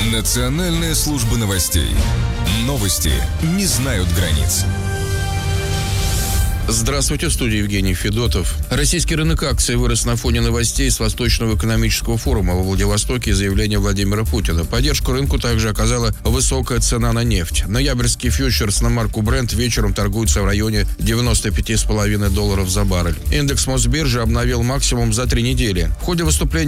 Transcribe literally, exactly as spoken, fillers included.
Национальная служба новостей. Новости не знают границ. Здравствуйте, в студии Евгений Федотов. Российский рынок акций вырос на фоне новостей с Восточного экономического форума во Владивостоке и заявления Владимира Путина. Поддержку рынку также оказала высокая цена на нефть. Ноябрьский фьючерс на марку Brent вечером торгуется в районе девяноста пяти с половиной долларов за баррель. Индекс Мосбиржи обновил максимум за три недели. В ходе выступления